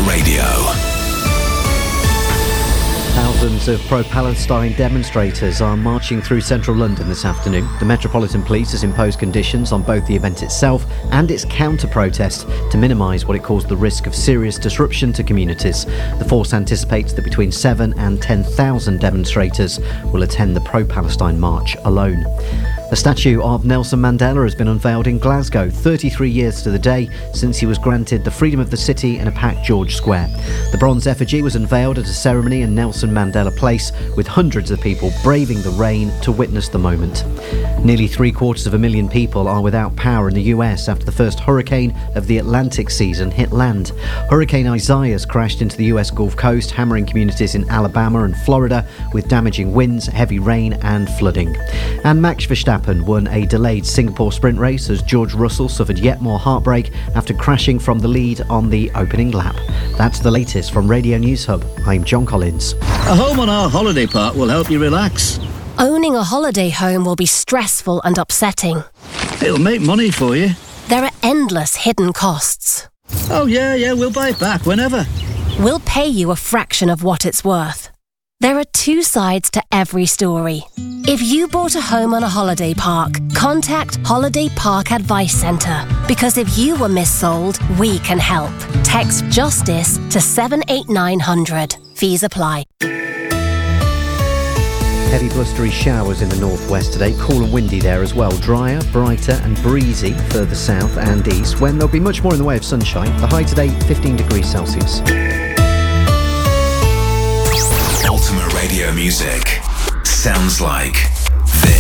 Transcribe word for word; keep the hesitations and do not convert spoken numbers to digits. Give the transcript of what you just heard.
Radio. Thousands of pro-Palestine demonstrators are marching through central London this afternoon. The Metropolitan Police has imposed conditions on both the event itself and its counter-protest to minimise what it calls the risk of serious disruption to communities. The force anticipates that between seven and ten thousand demonstrators will attend the pro-Palestine march alone. A statue of Nelson Mandela has been unveiled in Glasgow, thirty-three years to the day since he was granted the freedom of the city in a packed George Square. The bronze effigy was unveiled at a ceremony in Nelson Mandela Place, with hundreds of people braving the rain to witness the moment. Nearly three quarters of a million people are without power in the U S after the first hurricane of the Atlantic season hit land. Hurricane Isaias crashed into the U S Gulf Coast, hammering communities in Alabama and Florida with damaging winds, heavy rain and flooding. And Max Verstappen won a delayed Singapore sprint race as George Russell suffered yet more heartbreak after crashing from the lead on the opening lap. That's the latest from Radio News Hub. I'm John Collins. A home on our holiday park will help you relax. Owning a holiday home will be stressful and upsetting. It'll make money for you. There are endless hidden costs. Oh yeah, yeah, we'll buy it back whenever. We'll pay you a fraction of what it's worth. There are two sides to every story. If you bought a home on a holiday park, contact Holiday Park Advice Centre, because if you were missold, we can help. Text JUSTICE to seven eight nine hundred. Fees apply. Heavy blustery showers in the northwest today, cool and windy there as well. Drier, brighter and breezy further south and east, when there'll be much more in the way of sunshine. The high today, fifteen degrees Celsius. Ultimate radio music sounds like